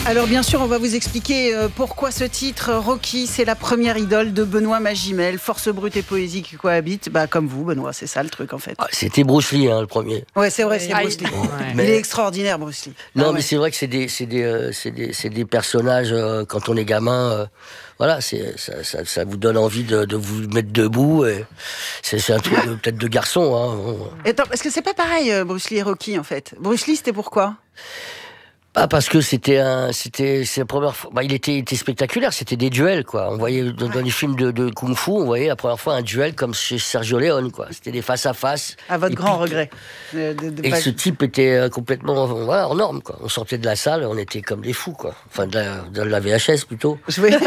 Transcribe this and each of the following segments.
Alors bien sûr, on va vous expliquer pourquoi ce titre. Rocky, c'est la première idole de Benoît Magimel. Force brute et poésie qui cohabitent. Comme vous, Benoît, c'est ça le truc en fait. Ah, c'était Bruce Lee, le premier. Ouais, c'est vrai, c'est Bruce Lee. Ouais. Il est extraordinaire, Bruce Lee. Non, mais c'est vrai que c'est des personnages, quand on est gamin, voilà, ça vous donne envie de vous mettre debout. Et c'est un truc peut-être de garçon. Attends, parce que c'est pas pareil, Bruce Lee et Rocky en fait. Bruce Lee, c'était pourquoi ? Parce que c'était la première fois. Il était spectaculaire. C'était des duels, quoi. On voyait dans les films de kung-fu, on voyait la première fois un duel comme chez Sergio Leone, quoi. C'était des face à face. À votre grand regret. Et ce type était complètement, hors norme, quoi. On sortait de la salle, on était comme des fous, quoi. Enfin, de la VHS plutôt.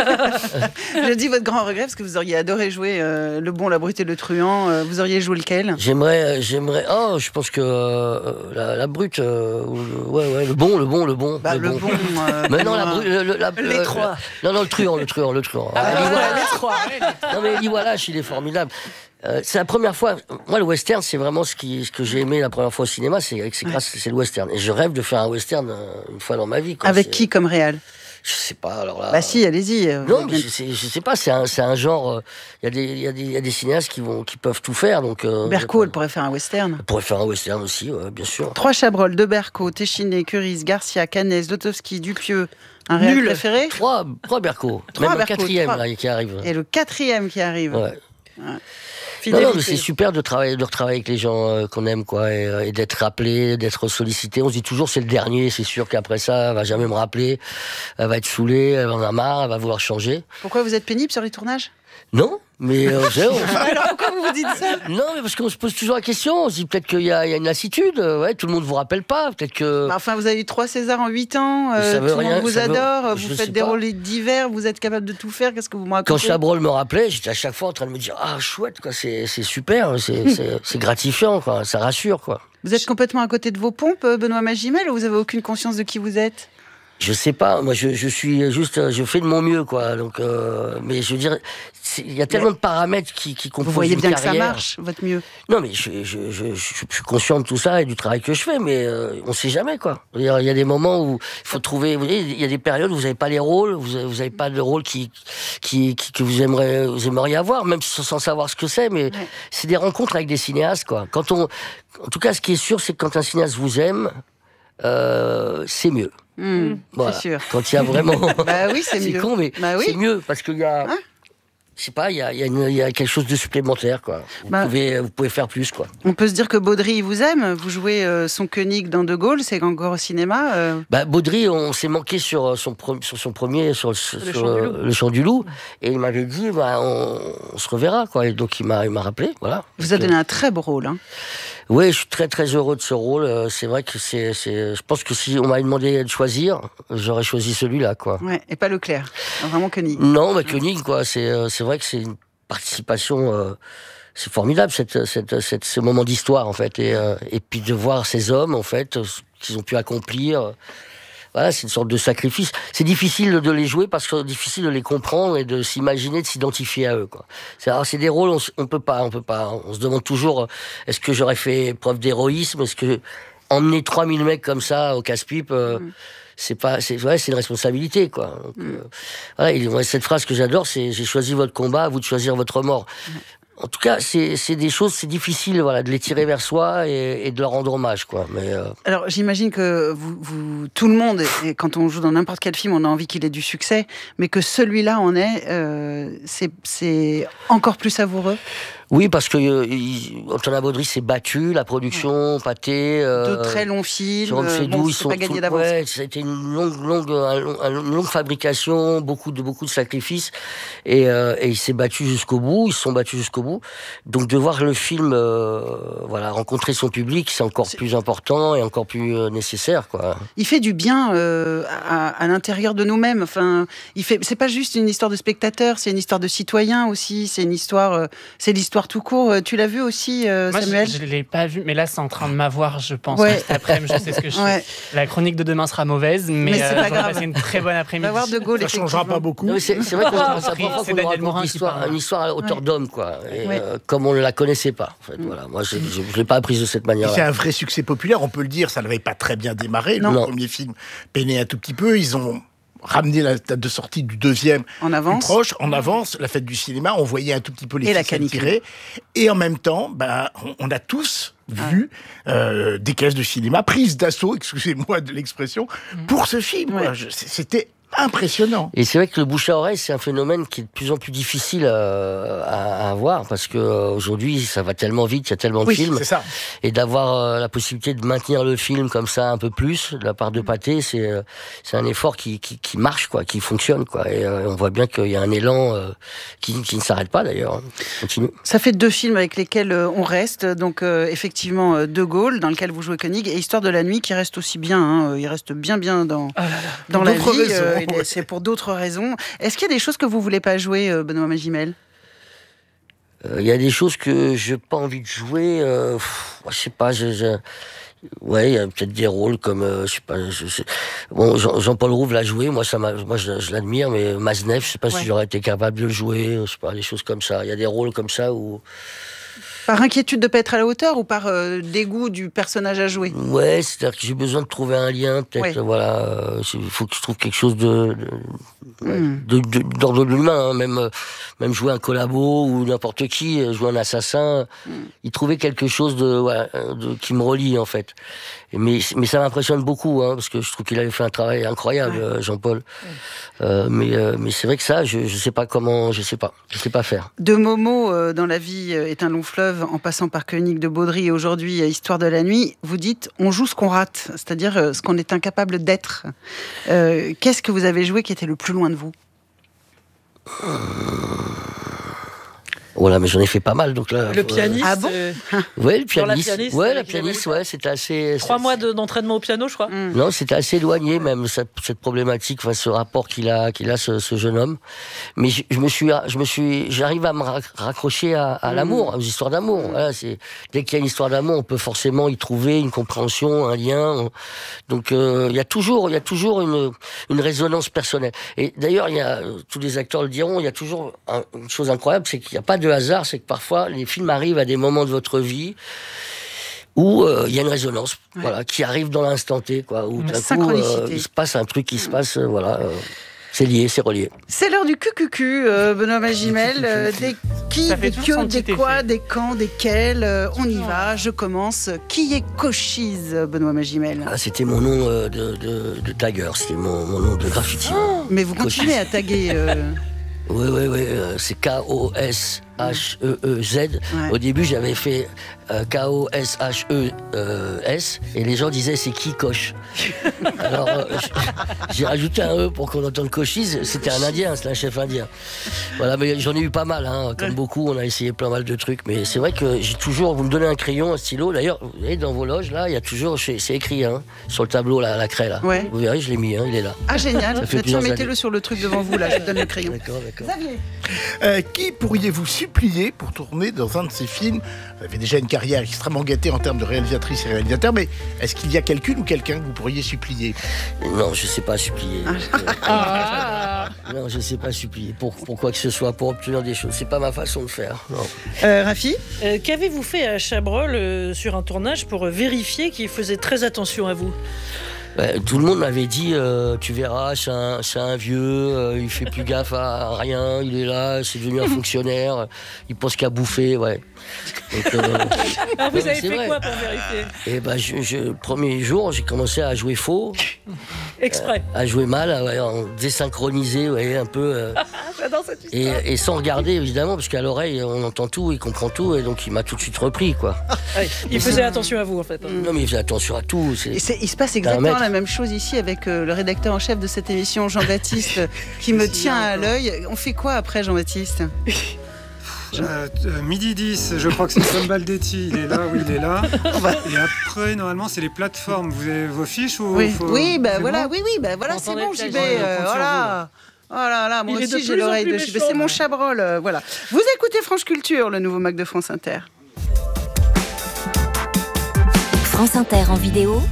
Je dis votre grand regret parce que vous auriez adoré jouer le bon, la brute et le truand. Vous auriez joué lequel ? J'aimerais. Je pense que la brute. Ouais, le bon. Mais non, les trois. Non, le truand. Les trois. Non, mais Elie Wallach, il est formidable. C'est la première fois. Moi, le western, c'est vraiment ce que j'ai aimé la première fois au cinéma. C'est le western. Et je rêve de faire un western une fois dans ma vie, quoi. Avec qui comme réal ? Je sais pas, alors là. Si, allez-y. Non, mais je sais pas, c'est un genre. Il y a des cinéastes qui peuvent tout faire. Donc, Bercot, elle pourrait faire un western. Elle pourrait faire un western aussi, bien sûr. 3 Chabrol, de Bercot, Téchiné, Curis, Garcia, Canès, Lotowski, Dupieux. Un réal préféré ? 3 Bercot. Même le 4e là, qui arrive. Et le 4e qui arrive. Ouais. Non, mais c'est super de retravailler avec les gens qu'on aime, quoi, et d'être rappelé, d'être sollicité. On se dit toujours c'est le dernier, c'est sûr qu'après ça, elle va jamais me rappeler, elle va être saoulée, elle en a marre, elle va vouloir changer. Pourquoi vous êtes pénible sur les tournages ? Non, mais Alors pourquoi vous vous dites ça ? Non, mais parce qu'on se pose toujours la question. On se dit peut-être qu'il y a une lassitude. Tout le monde vous rappelle pas. Peut-être que. Enfin, vous avez eu 3 Césars en 8 ans. Tout le monde vous adore. Vous faites des rôles divers. Vous êtes capable de tout faire. Qu'est-ce que vous me racontez ? Quand Chabrol me rappelait, j'étais à chaque fois en train de me dire chouette, quoi. C'est super. C'est gratifiant, quoi. Ça rassure, quoi. Vous êtes complètement à côté de vos pompes, Benoît Magimel, ou vous avez aucune conscience de qui vous êtes ? Je sais pas, moi je suis juste, je fais de mon mieux, quoi. Donc, mais je veux dire, il y a tellement de paramètres qui composent Vous voyez bien une carrière. Que ça marche, votre mieux. Non, mais je suis conscient de tout ça et du travail que je fais, mais on sait jamais, quoi. Il y a des moments où il faut trouver. Vous voyez, il y a des périodes où vous n'avez pas les rôles, vous avez pas de rôle que vous aimeriez avoir, même sans savoir ce que c'est. Mais c'est des rencontres avec des cinéastes, quoi. En tout cas, ce qui est sûr, c'est que quand un cinéaste vous aime, c'est mieux. Voilà. C'est sûr. Quand il y a vraiment. Oui, c'est mieux. C'est con, mais c'est mieux parce qu'il y a. Je sais pas, il y a quelque chose de supplémentaire, quoi. Vous pouvez faire plus, quoi. On peut se dire que Baudry, il vous aime. Vous jouez son Koenig dans De Gaulle, c'est encore au cinéma. Baudry, on s'est manqué sur son premier, sur le Chant du Loup, et il m'avait dit, on se reverra, quoi. Et donc il m'a rappelé, voilà. Il vous a donné un très beau rôle, Oui, je suis très très heureux de ce rôle. C'est vrai que je pense que si on m'avait demandé de choisir, j'aurais choisi celui-là, quoi. Ouais, et pas Leclerc, vraiment Koenig. Non, mais Koenig, quoi. C'est vrai que c'est une participation. C'est formidable ce moment d'histoire, en fait, et puis de voir ces hommes, en fait, qu'ils ont pu accomplir. Voilà, c'est une sorte de sacrifice. C'est difficile de les jouer parce que c'est difficile de les comprendre et de s'imaginer, de s'identifier à eux, quoi. C'est des rôles, on peut pas. On se demande toujours, est-ce que j'aurais fait preuve d'héroïsme ? Est-ce que emmener 3000 mecs comme ça au casse-pipe, c'est une responsabilité, quoi. Donc, voilà, cette phrase que j'adore, c'est j'ai choisi votre combat, à vous de choisir votre mort. En tout cas, c'est des choses, c'est difficile, voilà, de les tirer vers soi et de leur rendre hommage, quoi. Mais alors, j'imagine que tout le monde, et quand on joue dans n'importe quel film, on a envie qu'il ait du succès, mais que celui-là en est, c'est encore plus savoureux. Oui, parce que Antonin Baudry s'est battu, la production, Pathé... de très longs films, c'est pas gagné d'avance. Ouais, ça a été une longue fabrication, beaucoup de sacrifices, et il s'est battu jusqu'au bout, ils se sont battus jusqu'au bout. Donc de voir le film rencontrer son public, c'est encore plus important et encore plus nécessaire, quoi. Il fait du bien à l'intérieur de nous-mêmes. Enfin, c'est pas juste une histoire de spectateur, c'est une histoire de citoyen aussi, c'est l'histoire tout court. Tu l'as vu aussi, Samuel ? Moi, je l'ai pas vu, mais là, c'est en train de m'avoir, je pense. Cet après-midi, je sais ce que je fais. La chronique de demain sera mauvaise, mais c'est pas grave. Passé une très bonne après-midi. Va voir De Gaulle, ça changera pas beaucoup. Non, c'est vrai c'est Daniel Morin qui parle. Une histoire à hauteur d'homme, quoi. Et, comme on ne la connaissait pas, en fait. Voilà. Moi, je ne l'ai pas apprise de cette manière-là. C'est un vrai succès populaire, on peut le dire. Ça n'avait pas très bien démarré. Le premier film peinait un tout petit peu. Ils ont ramené la date de sortie du deuxième en avance. Plus proche, en avance, la fête du cinéma, on voyait un tout petit peu les ficelles tirées. Et en même temps, on a tous vu des caisses de cinéma prises d'assaut, excusez-moi de l'expression, pour ce film. Ouais. C'était impressionnant. Et c'est vrai que le bouche à oreille, c'est un phénomène qui est de plus en plus difficile à avoir, parce que aujourd'hui, ça va tellement vite, il y a tellement de films. C'est ça. Et d'avoir la possibilité de maintenir le film comme ça un peu plus, de la part de Pathé, c'est un effort qui marche, quoi, qui fonctionne, quoi. Et on voit bien qu'il y a un élan qui ne s'arrête pas, d'ailleurs. Continue. Ça fait 2 films avec lesquels on reste. Donc, effectivement, De Gaulle, dans lequel vous jouez Koenig, et Histoire de la nuit, qui reste aussi bien. Hein, il reste bien dans la vie. C'est pour d'autres raisons. Est-ce qu'il y a des choses que vous voulez pas jouer, Benoît Magimel ? Il y a des choses que j'ai pas envie de jouer. Je sais pas. Ouais, il y a peut-être des rôles comme je sais pas. Bon, Jean-Paul Rouve l'a joué. Moi, je l'admire, mais Maznev, je sais pas si j'aurais été capable de le jouer. Je sais pas, des choses comme ça. Il y a des rôles comme ça où. Par inquiétude de ne pas être à la hauteur ou par dégoût du personnage à jouer ? Ouais, c'est-à-dire que j'ai besoin de trouver un lien, peut-être, voilà. Il faut que je trouve quelque chose d'ordre de l'humain, hein. Même jouer un collabo ou n'importe qui, jouer un assassin, il trouvait quelque chose qui me relie, en fait. Mais ça m'impressionne beaucoup, hein, parce que je trouve qu'il avait fait un travail incroyable, Jean-Paul. Mais c'est vrai que ça, je sais pas comment, je sais pas faire. De Momo, dans la vie est un long fleuve, en passant par Koenig, de Baudry et aujourd'hui Histoire de la nuit, vous dites on joue ce qu'on rate, c'est-à-dire ce qu'on est incapable d'être. Qu'est-ce que vous avez joué qui était le plus loin de vous ? Voilà, mais j'en ai fait pas mal, donc là. Le pianiste. Ah bon ? Ouais, le pianiste. La pianiste, c'était assez. 3 mois d'entraînement au piano, je crois. Non, c'était assez éloigné, même, cette problématique, ce rapport qu'il a, ce jeune homme. Mais j'arrive à me raccrocher à l'amour, aux histoires d'amour. Voilà, dès qu'il y a une histoire d'amour, on peut forcément y trouver une compréhension, un lien. Donc, il y a toujours une résonance personnelle. Et d'ailleurs, tous les acteurs le diront, il y a toujours une chose incroyable, c'est qu'il n'y a pas de hasard, c'est que parfois les films arrivent à des moments de votre vie où il y a une résonance, qui arrive dans l'instant T, quoi, où d'un coup il se passe un truc qui se passe, c'est lié, c'est relié. C'est l'heure du QQQ, Benoît Magimel. Des qui, des que, des quoi, des quand, desquels, on y va, je commence. Qui est Cochise, Benoît Magimel ? C'était mon nom de tagger, c'était mon nom de graffiti. Mais vous continuez à taguer. Oui, c'est Koshehez. Au début, j'avais fait Koshes, et les gens disaient c'est qui Koch. Alors, j'ai rajouté un E pour qu'on entende Cochise. C'était un Indien, c'était un chef indien. Voilà, mais j'en ai eu pas mal, hein. Comme beaucoup, on a essayé plein mal de trucs. Mais c'est vrai que j'ai toujours, vous me donnez un crayon, un stylo. D'ailleurs, vous voyez, dans vos loges, là, il y a toujours, c'est écrit, hein, sur le tableau, là, la craie, là. Ouais. Vous verrez, je l'ai mis, hein, il est là. Ah, génial. Tiens, mettez-le sur le truc devant vous, là, je vous donne le crayon. D'accord. Xavier. Qui pourriez-vous supplier pour tourner dans un de ces films ? Vous avez déjà une carrière extrêmement gâtée en termes de réalisatrice et réalisateur, mais est-ce qu'il y a quelqu'une ou quelqu'un que vous pourriez supplier ? Non, je ne sais pas supplier. Non, je ne sais pas supplier. Pour quoi que ce soit, pour obtenir des choses. C'est pas ma façon de faire. Rafi ? Qu'avez-vous fait à Chabrol sur un tournage pour vérifier qu'il faisait très attention à vous ? Tout le monde m'avait dit tu verras, c'est un vieux, il fait plus gaffe à rien, il est là, c'est devenu un fonctionnaire, il pense qu'à bouffer, ouais. Donc, alors vous avez fait quoi pour vérifier ? Le premier jour, j'ai commencé à jouer faux. Exprès. À jouer mal, en désynchronisé, un peu. J'adore cette histoire. Et sans regarder, évidemment, parce qu'à l'oreille, on entend tout, il comprend tout, et donc il m'a tout de suite repris, quoi. Il faisait attention à vous, en fait. Non, mais il faisait attention à tout. Il se passe exactement la même chose ici avec le rédacteur en chef de cette émission, Jean-Baptiste, qui me tient à l'œil. On fait quoi après, Jean-Baptiste ? 12h10, je crois que c'est Tom Baldetti, il est là, oui, il est là. Et après, normalement, c'est les plateformes. Vous avez vos fiches ou oui, faut... oui, voilà, c'est bon, j'y vais. Voilà. Oh là là, moi aussi j'ai l'oreille de JB. C'est mon Chabrol, voilà. Vous écoutez France Culture, le nouveau Mac de France Inter. France Inter en vidéo.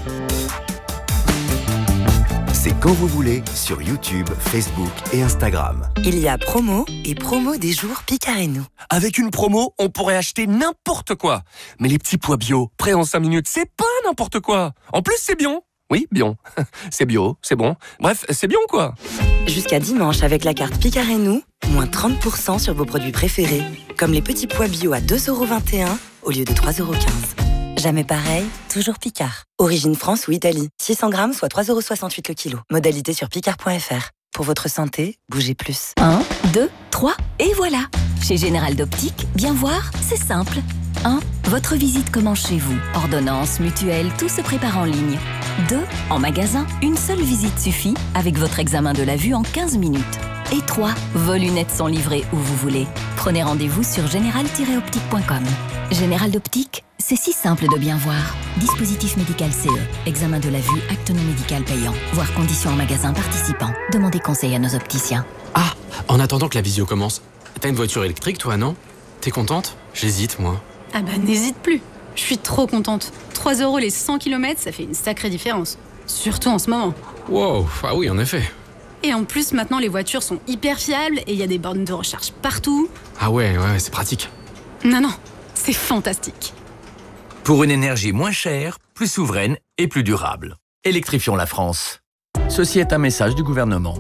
C'est quand vous voulez sur YouTube, Facebook et Instagram. Il y a promo et promo des jours Picareno. Avec une promo, on pourrait acheter n'importe quoi. Mais les petits pois bio, prêts en 5 minutes, c'est pas n'importe quoi. En plus, c'est bien. Oui, Bion. C'est bio, c'est bon. Bref, c'est Bion, quoi. Jusqu'à dimanche, avec la carte Picard et nous, moins 30% sur vos produits préférés. Comme les petits pois bio à 2,21€ au lieu de 3,15€. Jamais pareil, toujours Picard. Origine France ou Italie. 600 grammes, soit 3,68€ le kilo. Modalité sur picard.fr. Pour votre santé, bougez plus. 1, 2, 3, et voilà. Chez Général d'Optique, bien voir, c'est simple. 1. Votre visite commence chez vous. Ordonnance, mutuelle, tout se prépare en ligne. 2. En magasin, une seule visite suffit avec votre examen de la vue en 15 minutes. Et 3. Vos lunettes sont livrées où vous voulez. Prenez rendez-vous sur général-optique.com. Général d'Optique, c'est si simple de bien voir. Dispositif médical CE. Examen de la vue, acte non médical payant. Voir conditions en magasin participant. Demandez conseil à nos opticiens. Ah, en attendant que la visio commence, t'as une voiture électrique toi, non? T'es contente? J'hésite, moi. Ah bah n'hésite plus. Je suis trop contente. 3€ les 100 km, ça fait une sacrée différence. Surtout en ce moment. Wow, ah oui, en effet. Et en plus, maintenant, les voitures sont hyper fiables et il y a des bornes de recharge partout. Ah ouais, c'est pratique. Non, c'est fantastique. Pour une énergie moins chère, plus souveraine et plus durable. Électrifions la France. Ceci est un message du gouvernement.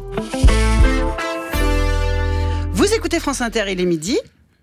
Vous écoutez France Inter, il est midi.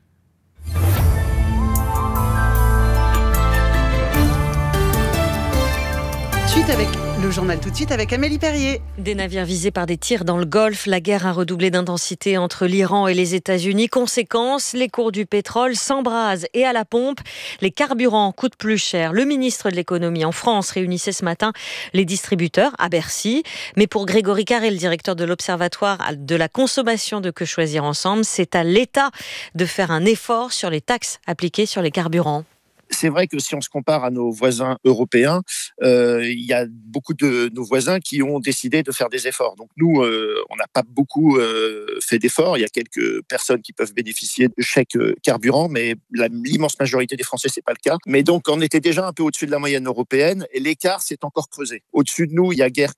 Avec le journal tout de suite avec Amélie Perrier. Des navires visés par des tirs dans le Golfe. La guerre a redoublé d'intensité entre l'Iran et les États-Unis. Conséquence, les cours du pétrole s'embrasent et à la pompe, les carburants coûtent plus cher. Le ministre de l'économie en France réunissait ce matin les distributeurs à Bercy. Mais pour Grégory Carré, le directeur de l'Observatoire de la consommation de Que Choisir Ensemble, c'est à l'État de faire un effort sur les taxes appliquées sur les carburants. C'est vrai que si on se compare à nos voisins européens, il y a beaucoup de nos voisins qui ont décidé de faire des efforts. Donc nous, on n'a pas beaucoup fait d'efforts. Il y a quelques personnes qui peuvent bénéficier de chèques carburant, mais l'immense majorité des Français, c'est pas le cas. Mais donc, on était déjà un peu au-dessus de la moyenne européenne et l'écart s'est encore creusé. Au-dessus de nous, il y a guère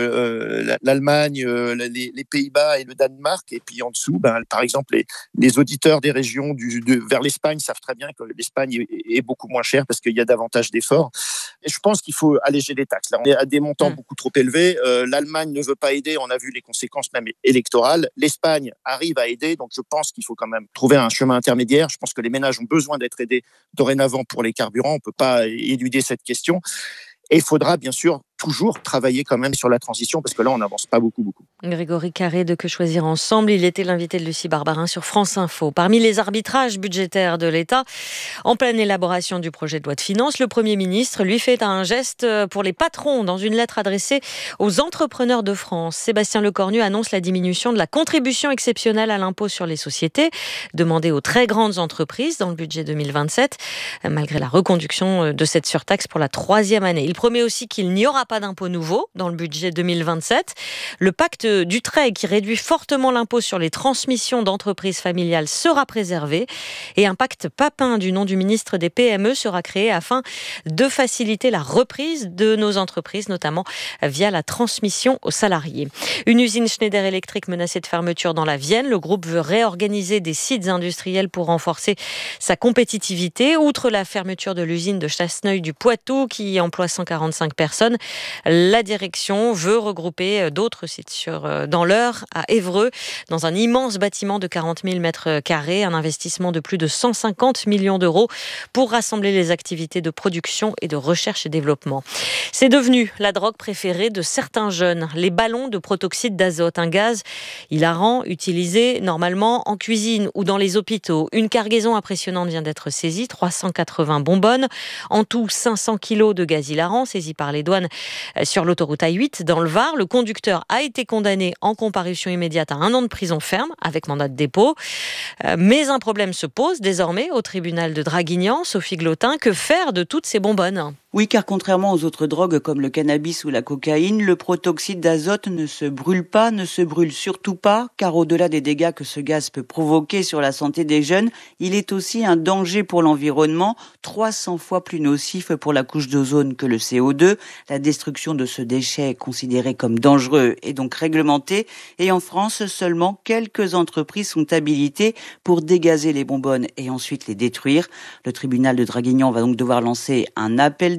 que l'Allemagne, les Pays-Bas et le Danemark. Et puis en dessous, par exemple, les auditeurs des régions vers l'Espagne savent très bien que l'Espagne est beaucoup moins cher parce qu'il y a davantage d'efforts. Et je pense qu'il faut alléger les taxes. Là, on est à des montants beaucoup trop élevés. L'Allemagne ne veut pas aider. On a vu les conséquences même électorales. L'Espagne arrive à aider. Donc, je pense qu'il faut quand même trouver un chemin intermédiaire. Je pense que les ménages ont besoin d'être aidés dorénavant pour les carburants. On ne peut pas éluder cette question. Et il faudra bien sûr toujours travailler quand même sur la transition parce que là, on n'avance pas beaucoup. Grégory Carré de Que Choisir Ensemble, il était l'invité de Lucie Barbarin sur France Info. Parmi les arbitrages budgétaires de l'État, en pleine élaboration du projet de loi de finances, le Premier ministre lui fait un geste pour les patrons dans une lettre adressée aux entrepreneurs de France. Sébastien Lecornu annonce la diminution de la contribution exceptionnelle à l'impôt sur les sociétés, demandée aux très grandes entreprises dans le budget 2027, malgré la reconduction de cette surtaxe pour la 3e année. Il promet aussi qu'il n'y aura pas d'impôt nouveau dans le budget 2027. Le pacte Dutreil, qui réduit fortement l'impôt sur les transmissions d'entreprises familiales, sera préservé. Et un pacte Papin du nom du ministre des PME sera créé afin de faciliter la reprise de nos entreprises, notamment via la transmission aux salariés. Une usine Schneider Electric menacée de fermeture dans la Vienne. Le groupe veut réorganiser des sites industriels pour renforcer sa compétitivité. Outre la fermeture de l'usine de Chasseneuil du Poitou, qui emploie 145 personnes, la direction veut regrouper d'autres sites dans l'Eure, à Évreux, dans un immense bâtiment de 40 000 mètres carrés, un investissement de plus de 150 millions d'euros pour rassembler les activités de production et de recherche et développement. C'est devenu la drogue préférée de certains jeunes, les ballons de protoxyde d'azote, un gaz hilarant utilisé normalement en cuisine ou dans les hôpitaux. Une cargaison impressionnante vient d'être saisie, 380 bonbonnes, en tout 500 kilos de gaz hilarant saisis par les douanes sur l'autoroute A8 dans le Var. Le conducteur a été condamné en comparution immédiate à 1 an de prison ferme avec mandat de dépôt. Mais un problème se pose désormais au tribunal de Draguignan. Sophie Glotin, que faire de toutes ces bonbonnes ? Oui, car contrairement aux autres drogues comme le cannabis ou la cocaïne, le protoxyde d'azote ne se brûle pas, ne se brûle surtout pas, car au-delà des dégâts que ce gaz peut provoquer sur la santé des jeunes, il est aussi un danger pour l'environnement, 300 fois plus nocif pour la couche d'ozone que le CO2. La destruction de ce déchet est considérée comme dangereux et donc réglementée. Et en France, seulement quelques entreprises sont habilitées pour dégazer les bonbonnes et ensuite les détruire. Le tribunal de Draguignan va donc devoir lancer un appel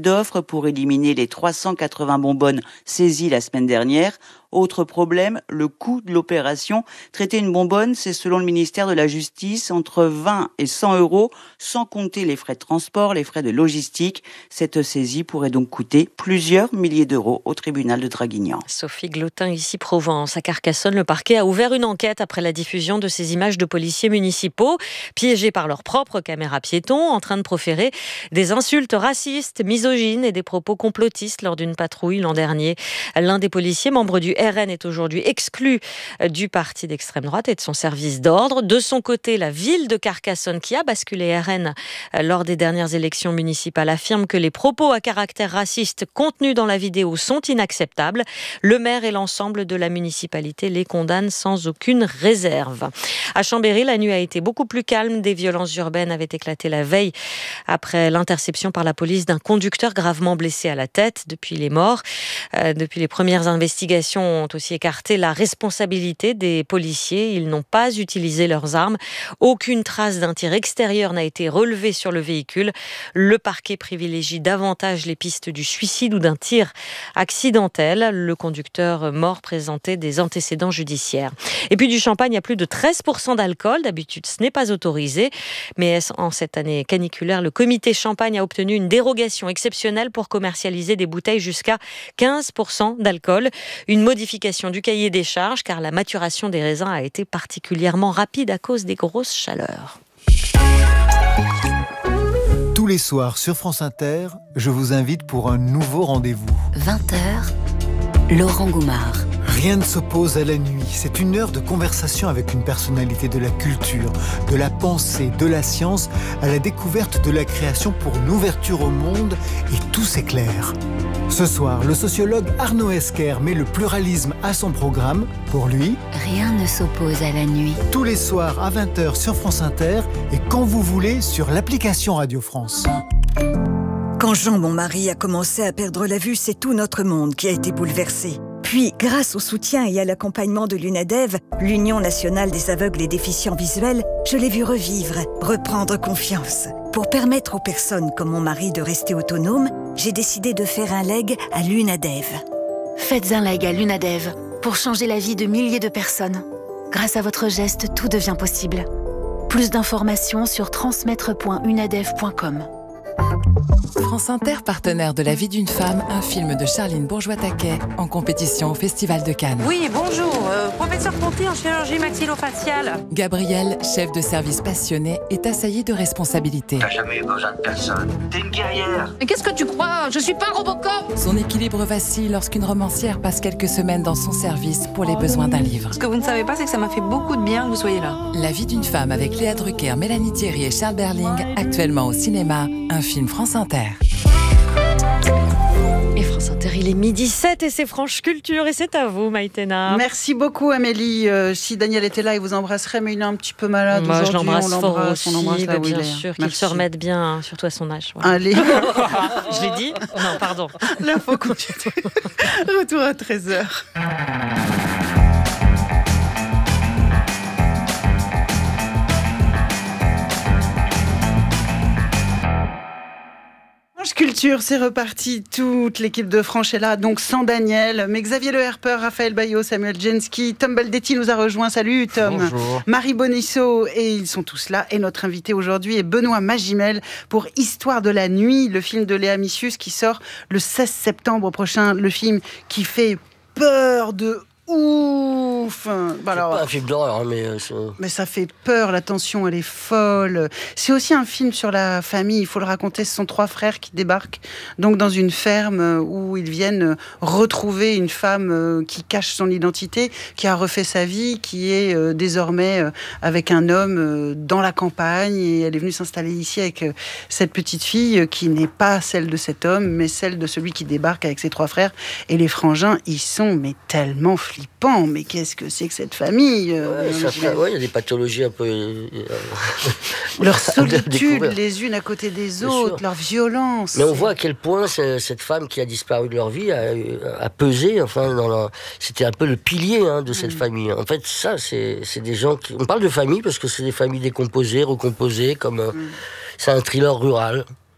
d'offres pour éliminer les 380 bonbonnes saisies la semaine dernière. Autre problème, le coût de l'opération. Traiter une bonbonne, c'est selon le ministère de la Justice entre 20 et 100 euros, sans compter les frais de transport, les frais de logistique. Cette saisie pourrait donc coûter plusieurs milliers d'euros au tribunal de Draguignan. Sophie Glotin, ici Provence. À Carcassonne, le parquet a ouvert une enquête après la diffusion de ces images de policiers municipaux, piégés par leurs propres caméras piétons, en train de proférer des insultes racistes, misogynes et des propos complotistes lors d'une patrouille l'an dernier. L'un des policiers, membre du RN, est aujourd'hui exclu du parti d'extrême droite et de son service d'ordre. De son côté, la ville de Carcassonne, qui a basculé RN lors des dernières élections municipales, affirme que les propos à caractère raciste contenus dans la vidéo sont inacceptables. Le maire et l'ensemble de la municipalité les condamnent sans aucune réserve. À Chambéry, la nuit a été beaucoup plus calme. Des violences urbaines avaient éclaté la veille après l'interception par la police d'un conducteur gravement blessé à la tête. Depuis les morts, depuis les premières investigations ont aussi écarté la responsabilité des policiers. Ils n'ont pas utilisé leurs armes. Aucune trace d'un tir extérieur n'a été relevée sur le véhicule. Le parquet privilégie davantage les pistes du suicide ou d'un tir accidentel. Le conducteur mort présentait des antécédents judiciaires. Et puis du champagne à plus de 13% d'alcool. D'habitude, ce n'est pas autorisé. Mais en cette année caniculaire, le comité champagne a obtenu une dérogation exceptionnelle pour commercialiser des bouteilles jusqu'à 15% d'alcool. Une modification du cahier des charges, car la maturation des raisins a été particulièrement rapide à cause des grosses chaleurs. Tous les soirs sur France Inter, je vous invite pour un nouveau rendez-vous. 20h, Laurent Goumard. Rien ne s'oppose à la nuit. C'est une heure de conversation avec une personnalité de la culture, de la pensée, de la science, à la découverte de la création pour une ouverture au monde, et tout s'éclaire. Ce soir, le sociologue Arnaud Esquer met le pluralisme à son programme. Pour lui, rien ne s'oppose à la nuit. Tous les soirs à 20h sur France Inter et quand vous voulez sur l'application Radio France. Quand Jean, mon mari, a commencé à perdre la vue, c'est tout notre monde qui a été bouleversé. Puis, grâce au soutien et à l'accompagnement de l'UNADEV, l'Union nationale des aveugles et déficients visuels, je l'ai vu revivre, reprendre confiance. Pour permettre aux personnes comme mon mari de rester autonomes, j'ai décidé de faire un leg à l'UNADEV. Faites un leg à l'UNADEV pour changer la vie de milliers de personnes. Grâce à votre geste, tout devient possible. Plus d'informations sur transmettre.unadev.com. France Inter, partenaire de La vie d'une femme, un film de Charline Bourgeois-Taquet en compétition au Festival de Cannes. Oui, bonjour, professeur Ponty en chirurgie maxillofaciale. Gabrielle, chef de service passionné, est assaillie de responsabilités. T'as jamais eu besoin de personne. T'es une guerrière. Mais qu'est-ce que tu crois? Je suis pas Robocop. Son équilibre vacille lorsqu'une romancière passe quelques semaines dans son service pour les besoins d'un livre. Ce que vous ne savez pas, c'est que ça m'a fait beaucoup de bien que vous soyez là. La vie d'une femme avec Léa Drucker, Mélanie Thierry et Charles Berling, actuellement au cinéma, un film France Inter. Et France Inter, il est 12h07 et c'est France Culture et c'est à vous, Maïtena. Merci beaucoup, Amélie. Si Daniel était là, il vous embrasserait, mais il est un petit peu malade aujourd'hui. Je l'embrasse fort aussi, on l'embrasse là où bien il est. sûr, qu'il se remette bien, surtout à son âge. Voilà. Allez. Je l'ai dit? Non, pardon. L'info continue. Retour à 13h. Culture, c'est reparti. Toute l'équipe de France est là, donc sans Daniel, mais Xavier Le Herper, Raphaël Baillot, Samuel Jensky, Tom Baldetti nous a rejoint. Salut Tom. Bonjour. Marie Bonisso, et ils sont tous là. Et notre invité aujourd'hui est Benoît Magimel pour Histoire de la nuit, le film de Léa Missius qui sort le 16 septembre prochain. Le film qui fait peur de ouf. C'est pas un film d'horreur, hein, mais ça fait peur, la tension elle est folle. C'est aussi un film sur la famille, il faut le raconter. Ce sont 3 frères qui débarquent donc dans une ferme où ils viennent retrouver une femme qui cache son identité, qui a refait sa vie, qui est désormais avec un homme dans la campagne, et elle est venue s'installer ici avec cette petite fille qui n'est pas celle de cet homme, mais celle de celui qui débarque avec ses 3 frères. Et les frangins, ils sont tellement flippant, mais qu'est-ce que c'est que cette famille? Il y a des pathologies un peu... leur solitude les unes à côté des autres, leur violence. Mais on voit à quel point cette femme qui a disparu de leur vie a pesé, c'était un peu le pilier de cette famille. En fait, ça, c'est des gens qui... On parle de famille parce que c'est des familles décomposées, recomposées, comme... C'est un thriller rural.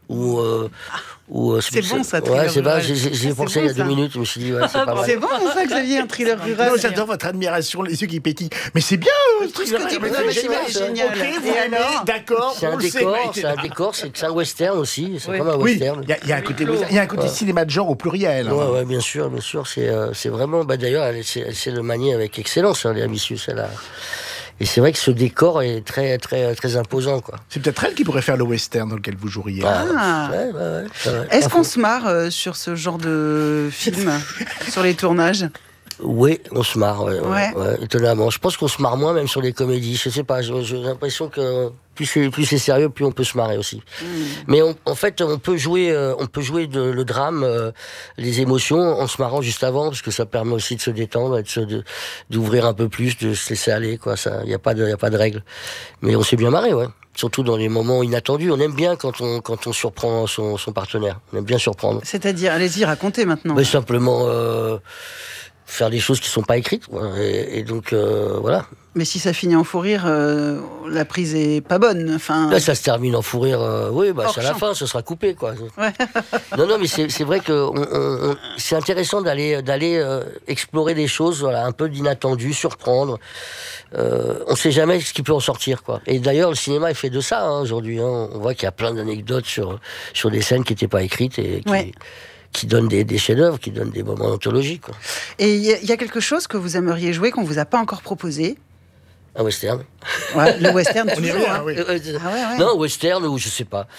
C'est bon, ça, thriller rural. C'est vrai, j'ai pensé il y a 2 minutes, je me suis dit, c'est pas mal. C'est bon, ça, Xavier, un thriller rural. Non, j'adore votre admiration, les yeux qui pétillent. Mais c'est bien, tout ce que tu veux, c'est génial. Et alors, d'accord, c'est un décor, c'est un western aussi, c'est comme un western. Il y a un côté cinéma de genre au pluriel. Oui, bien sûr, c'est vraiment, d'ailleurs, c'est le manier avec excellence, Léa Mysius, et c'est vrai que ce décor est très, très, très imposant, quoi. C'est peut-être elle qui pourrait faire le western dans lequel vous joueriez. Est-ce qu'on se marre sur ce genre de film, sur les tournages ? Oui, on se marre, étonnamment. Je pense qu'on se marre moins même sur les comédies. Je sais pas, j'ai l'impression que plus c'est sérieux, plus on peut se marrer aussi. Mais en fait, on peut jouer le drame, les émotions en se marrant juste avant, parce que ça permet aussi de se détendre, d'ouvrir un peu plus, de se laisser aller, quoi. Ça, y a pas de règle. Mais on s'est bien marré, ouais. Surtout dans les moments inattendus. On aime bien quand on surprend son partenaire. On aime bien surprendre. C'est-à-dire, allez-y, racontez maintenant. Mais simplement faire des choses qui sont pas écrites, quoi. Et donc voilà. Mais si ça finit en fou rire, la prise est pas bonne. Enfin... Là, ça se termine en fou rire. Oui, c'est à la fin, ce sera coupé, quoi. Ouais. Non, mais c'est vrai que c'est intéressant d'aller explorer des choses, un peu d'inattendu, surprendre. On sait jamais ce qui peut en sortir, quoi. Et d'ailleurs, le cinéma est fait de ça aujourd'hui. On voit qu'il y a plein d'anecdotes sur des scènes qui n'étaient pas écrites et qui donnent des chefs-d'œuvre, qui donnent des moments anthologiques, quoi. Et il y a quelque chose que vous aimeriez jouer qu'on vous a pas encore proposé? Un western. Ouais, le western, on y revient, oui. Non, western ou je sais pas.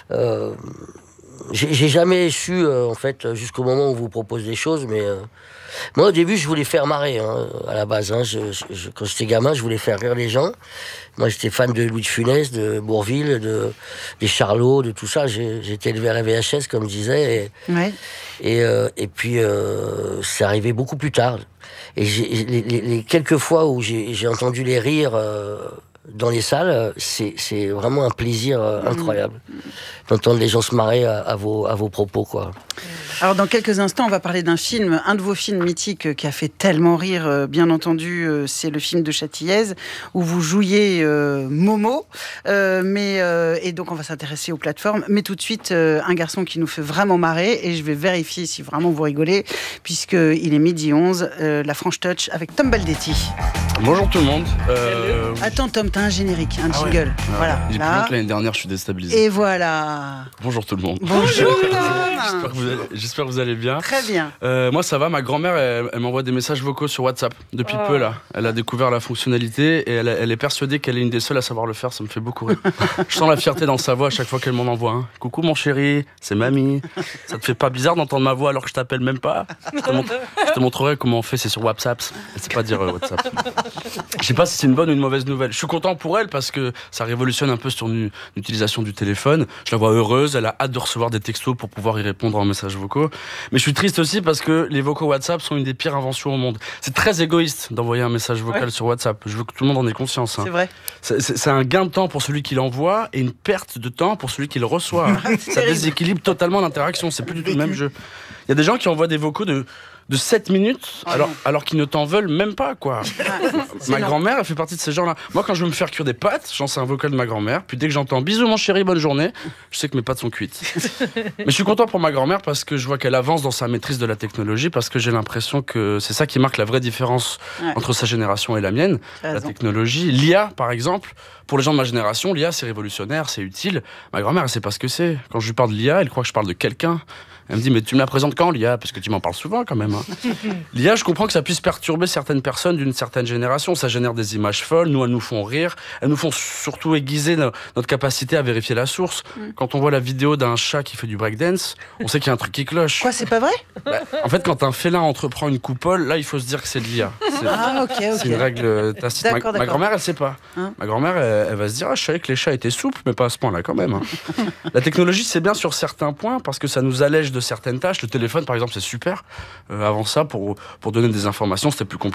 J'ai jamais su, en fait, jusqu'au moment où on vous propose des choses, mais moi au début je voulais faire marrer, à la base. Quand j'étais gamin, je voulais faire rire les gens. Moi j'étais fan de Louis de Funès, de Bourvil, des Charlots, de tout ça. J'étais élevé à la VHS, comme je disais. Et puis c'est arrivé beaucoup plus tard. Et les quelques fois où j'ai entendu les rires dans les salles, c'est vraiment un plaisir incroyable d'entendre les gens se marrer à vos propos, quoi. Alors dans quelques instants, on va parler d'un film, un de vos films mythiques qui a fait tellement rire, bien entendu, c'est le film de Châtillaise où vous jouiez Momo, et donc on va s'intéresser aux plateformes. Mais tout de suite, un garçon qui nous fait vraiment marrer, et je vais vérifier si vraiment vous rigolez, puisqu'il est 12h11, la French Touch avec Tom Baldetti. Bonjour tout le monde. Attends Tom, t'as un générique, un jingle. Voilà. Il est plus long que l'année dernière, je suis déstabilisé. Et voilà. Bonjour tout le monde. Bonjour. J'espère que vous allez bien. Très bien. Moi ça va, ma grand-mère elle m'envoie des messages vocaux sur WhatsApp depuis peu là. Elle a découvert la fonctionnalité et elle est persuadée qu'elle est une des seules à savoir le faire, ça me fait beaucoup rire. Je sens la fierté dans sa voix à chaque fois qu'elle m'en envoie. Coucou mon chéri, c'est mamie. Ça te fait pas bizarre d'entendre ma voix alors que je t'appelle même pas? Je te montrerai comment on fait, c'est sur WhatsApp. Elle sait pas dire WhatsApp. Je sais pas si c'est une bonne ou une mauvaise nouvelle. Je suis content pour elle parce que ça révolutionne un peu son utilisation du téléphone. Je la vois heureuse, elle a hâte de recevoir des textos pour pouvoir y répondre en messages vocaux. Mais je suis triste aussi parce que les vocaux WhatsApp sont une des pires inventions au monde. C'est très égoïste d'envoyer un message vocal sur WhatsApp. Je veux que tout le monde en ait conscience. C'est vrai. C'est un gain de temps pour celui qui l'envoie et une perte de temps pour celui qui le reçoit. Ça déséquilibre totalement l'interaction. C'est plus du tout le même jeu. Il y a des gens qui envoient des vocaux de 7 minutes alors qu'ils ne t'en veulent même pas, quoi. Ma grand-mère, elle fait partie de ces gens-là. Moi, quand je veux me faire cuire des pâtes, j'en sais un vocal de ma grand-mère, puis dès que j'entends bisous mon chéri, bonne journée, je sais que mes pâtes sont cuites. Mais je suis content pour ma grand-mère parce que je vois qu'elle avance dans sa maîtrise de la technologie, parce que j'ai l'impression que c'est ça qui marque la vraie différence entre sa génération et la mienne. La technologie, l'IA par exemple, pour les gens de ma génération, l'IA c'est révolutionnaire, c'est utile. Ma grand-mère, elle sait pas ce que c'est. Quand je lui parle de l'IA, elle croit que je parle de quelqu'un. Elle me dit, mais tu me la présentes quand, l'IA? Parce que tu m'en parles souvent, quand même. L'IA, je comprends que ça puisse perturber certaines personnes d'une certaine génération. Ça génère des images folles. Nous, elles nous font rire. Elles nous font surtout aiguiser notre capacité à vérifier la source. Quand on voit la vidéo d'un chat qui fait du breakdance, on sait qu'il y a un truc qui cloche. Quoi, c'est pas vrai? En fait, quand un félin entreprend une coupole, là, il faut se dire que c'est de l'IA. C'est une règle tacite. Ma grand-mère, elle sait pas. Ma grand-mère, elle va se dire, je savais que les chats étaient souples, mais pas à ce point-là, quand même. La technologie, c'est bien sur certains points, parce que ça nous allège de certaines tâches. Le téléphone, par exemple, c'est super. Avant ça, pour donner des informations, c'était plus compliqué.